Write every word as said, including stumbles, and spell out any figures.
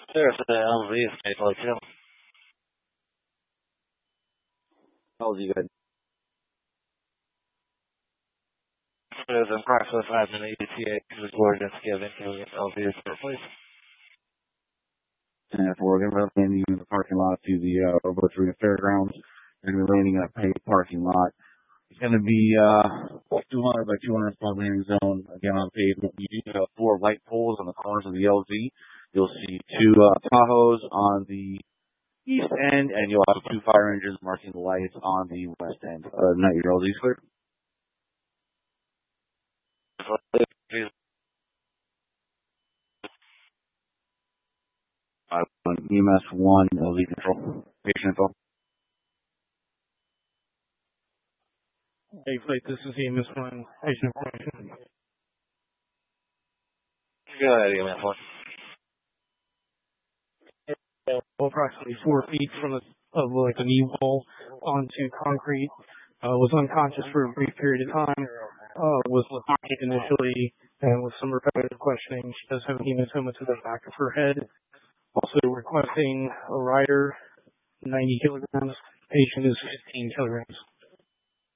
There's the L Z is eight like two. L Z, good. There's approximately five minute E T A to the Oregon Skiving to L Z is please. And if we're going to be landing in the parking lot to the uh, Robo Arena Fairgrounds, we're going to be landing in a paid parking lot. It's going to be uh, two hundred by two hundred spot landing zone, again on pavement. You do have four light poles on the corners of the L Z. You'll see two uh, Tahoes on the east end, and you'll have two fire engines marking the lights on the west end. Uh, not your L Z clear. Uh, E M S one, L Z control, patient info. Hey, Fleet, this is E M S one, patient information. Go ahead, E M S one. Approximately four feet from the, of like a knee wall onto concrete. Uh, was unconscious for a brief period of time. Uh, was lethargic initially, and with some repetitive questioning, she does have a hematoma to the back of her head. Also requesting a rider, ninety kilograms. Patient is fifteen kilograms.